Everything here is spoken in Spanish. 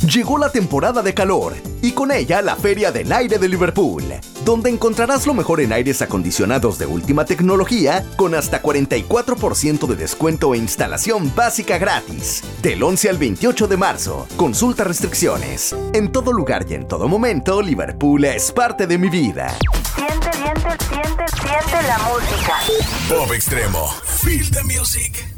Llegó la temporada de calor y con ella la Feria del Aire de Liverpool, donde encontrarás lo mejor en aires acondicionados de última tecnología con hasta 44% de descuento e instalación básica gratis. Del 11 al 28 de marzo. Consulta restricciones. En todo lugar y en todo momento, Liverpool es parte de mi vida. Siente la música. Pop Extremo. Feel the music.